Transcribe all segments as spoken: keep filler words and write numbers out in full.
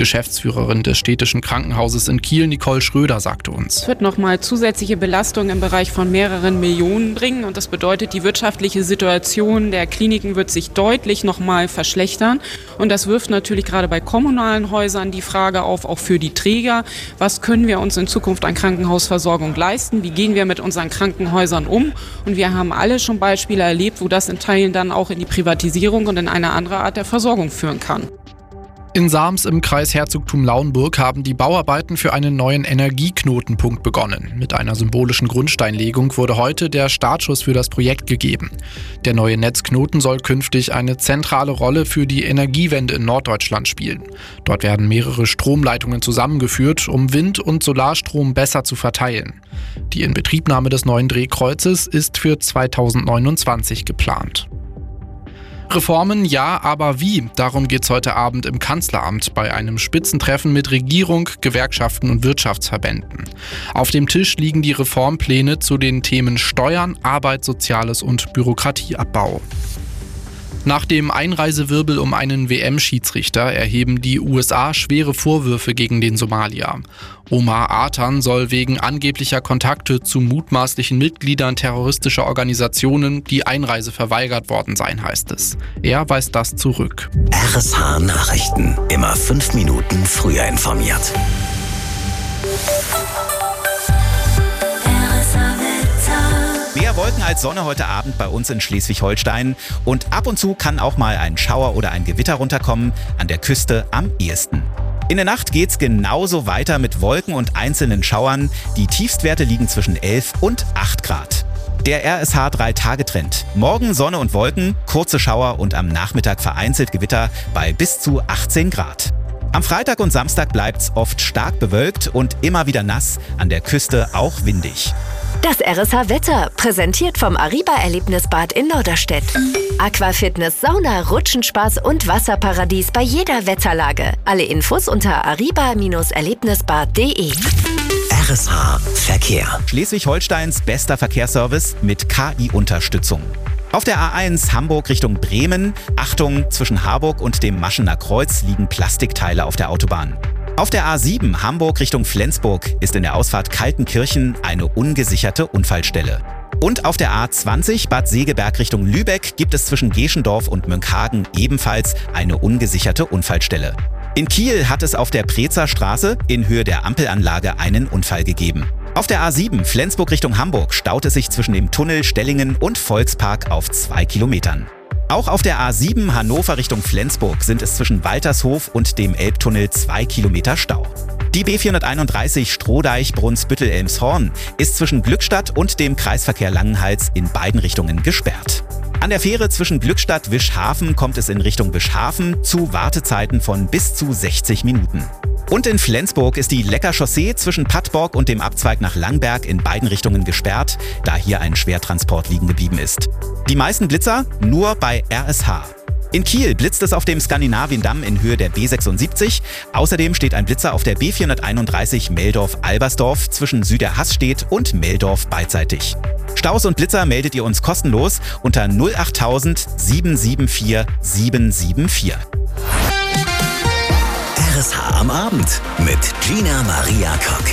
Geschäftsführerin des städtischen Krankenhauses in Kiel, Nicole Schröder, sagte uns: Es wird nochmal zusätzliche Belastungen im Bereich von mehreren Millionen bringen und das bedeutet, die wirtschaftliche Situation der Kliniken wird sich deutlich nochmal verschlechtern und das wirft natürlich gerade bei kommunalen Häusern die Frage auf, auch für die Träger, was können wir uns in Zukunft an Krankenhausversorgung leisten, wie gehen wir mit unseren Krankenhäusern um, und wir haben alle schon Beispiele erlebt, wo das in Teilen dann auch in die Privatisierung und in eine andere Art der Versorgung führen kann. In Sams im Kreis Herzogtum Lauenburg haben die Bauarbeiten für einen neuen Energieknotenpunkt begonnen. Mit einer symbolischen Grundsteinlegung wurde heute der Startschuss für das Projekt gegeben. Der neue Netzknoten soll künftig eine zentrale Rolle für die Energiewende in Norddeutschland spielen. Dort werden mehrere Stromleitungen zusammengeführt, um Wind- und Solarstrom besser zu verteilen. Die Inbetriebnahme des neuen Drehkreuzes ist für zweitausendneunundzwanzig geplant. Reformen ja, aber wie? Darum geht's heute Abend im Kanzleramt bei einem Spitzentreffen mit Regierung, Gewerkschaften und Wirtschaftsverbänden. Auf dem Tisch liegen die Reformpläne zu den Themen Steuern, Arbeit, Soziales und Bürokratieabbau. Nach dem Einreisewirbel um einen W M-Schiedsrichter erheben die U S A schwere Vorwürfe gegen den Somalier. Omar Artan soll wegen angeblicher Kontakte zu mutmaßlichen Mitgliedern terroristischer Organisationen die Einreise verweigert worden sein, heißt es. Er weist das zurück. R S H Nachrichten. Immer fünf Minuten früher informiert. Mehr Wolken als Sonne heute Abend bei uns in Schleswig-Holstein und ab und zu kann auch mal ein Schauer oder ein Gewitter runterkommen, an der Küste am ehesten. In der Nacht geht's genauso weiter mit Wolken und einzelnen Schauern. Die Tiefstwerte liegen zwischen elf und acht Grad. Der R S H drei Tage Trend. Morgen Sonne und Wolken, kurze Schauer und am Nachmittag vereinzelt Gewitter bei bis zu achtzehn Grad. Am Freitag und Samstag bleibt's oft stark bewölkt und immer wieder nass, an der Küste auch windig. Das R S H-Wetter, präsentiert vom Ariba-Erlebnisbad in Norderstedt. Aquafitness, Sauna, Rutschenspaß und Wasserparadies bei jeder Wetterlage. Alle Infos unter ariba Bindestrich erlebnisbad punkt de. R S H Verkehr. Schleswig-Holsteins bester Verkehrsservice mit K I-Unterstützung. Auf der A eins Hamburg Richtung Bremen, Achtung, zwischen Harburg und dem Maschener Kreuz liegen Plastikteile auf der Autobahn. Auf der A sieben Hamburg Richtung Flensburg ist in der Ausfahrt Kaltenkirchen eine ungesicherte Unfallstelle. Und auf der A zwanzig Bad Segeberg Richtung Lübeck gibt es zwischen Geschendorf und Mönckehagen ebenfalls eine ungesicherte Unfallstelle. In Kiel hat es auf der Prezer Straße in Höhe der Ampelanlage einen Unfall gegeben. Auf der A sieben Flensburg Richtung Hamburg staut es sich zwischen dem Tunnel Stellingen und Volkspark auf zwei Kilometern. Auch auf der A sieben Hannover Richtung Flensburg sind es zwischen Waltershof und dem Elbtunnel zwei Kilometer Stau. Die B vierhunderteinunddreißig Strohdeich-Brunsbüttel-Elmshorn ist zwischen Glückstadt und dem Kreisverkehr Langenhals in beiden Richtungen gesperrt. An der Fähre zwischen Glückstadt-Wischhafen kommt es in Richtung Wischhafen zu Wartezeiten von bis zu sechzig Minuten. Und in Flensburg ist die Lecker-Chaussee zwischen Pattborg und dem Abzweig nach Langberg in beiden Richtungen gesperrt, da hier ein Schwertransport liegen geblieben ist. Die meisten Blitzer nur bei R S H. In Kiel blitzt es auf dem Skandinaviendamm in Höhe der B sechsundsiebzig. Außerdem steht ein Blitzer auf der B vierhunderteinunddreißig Meldorf-Albersdorf zwischen Süderhaßstedt und Meldorf beidseitig. Staus und Blitzer meldet ihr uns kostenlos unter null achttausend sieben sieben vier sieben sieben vier. R S H am Abend mit Gina Maria Kock.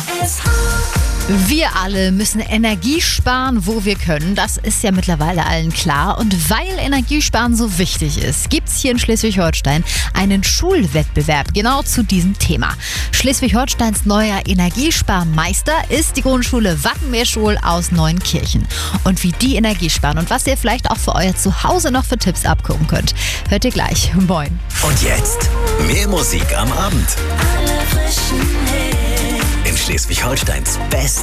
Wir alle müssen Energie sparen, wo wir können. Das ist ja mittlerweile allen klar. Und weil Energiesparen so wichtig ist, gibt es hier in Schleswig-Holstein einen Schulwettbewerb genau zu diesem Thema. Schleswig-Holsteins neuer Energiesparmeister ist die Grundschule Wattenmeerschul aus Neunkirchen. Und wie die Energie sparen und was ihr vielleicht auch für euer Zuhause noch für Tipps abgucken könnt, hört ihr gleich. Moin. Und jetzt mehr Musik am Abend. In Schleswig-Holsteins Best